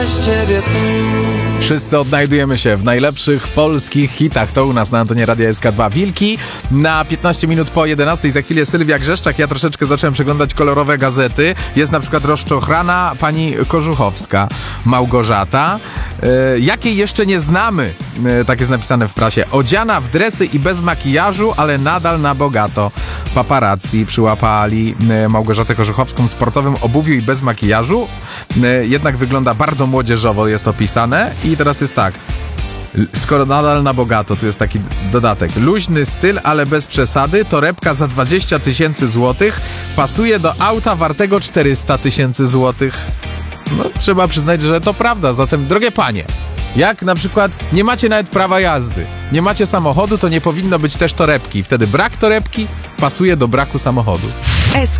Wszyscy odnajdujemy się w najlepszych polskich hitach. To u nas na antenie Radia SK2 Wilki. Na 15 minut po 11 za chwilę Sylwia Grzeszczak. Ja troszeczkę zacząłem przeglądać kolorowe gazety. Jest na przykład rozczochrana pani Kożuchowska, Małgorzata. Jakiej jeszcze nie znamy, tak jest napisane w prasie. Odziana w dresy i bez makijażu, ale nadal na bogato. Paparazzi przyłapali Małgorzatę Kożuchowską w sportowym obuwiu i bez makijażu. Jednak wygląda bardzo młodzieżowo, jest opisane. I teraz jest tak. Skoro nadal na bogato, tu jest taki dodatek. Luźny styl, ale bez przesady. Torebka za 20 000 złotych. Pasuje do auta wartego 400 000 złotych. No, trzeba przyznać, że to prawda. Zatem, drogie panie, jak na przykład nie macie nawet prawa jazdy, nie macie samochodu, to nie powinno być też torebki. Wtedy brak torebki pasuje do braku samochodu.